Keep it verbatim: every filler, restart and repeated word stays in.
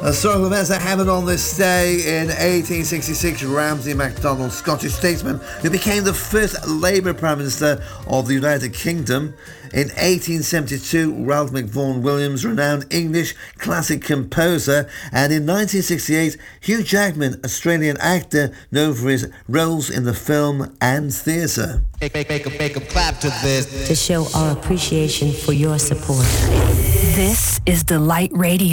A sort of events that happened on this day in eighteen sixty-six, Ramsay MacDonald, Scottish statesman who became the first Labour Prime Minister of the United Kingdom. In eighteen seventy-two, Ralph McVaughn Williams, renowned English classic composer. And in nineteen sixty-eight, Hugh Jackman, Australian actor known for his roles in the film and theatre. Make, make, make, a, make a clap to this. To show our appreciation for your support. This is Delight Radio.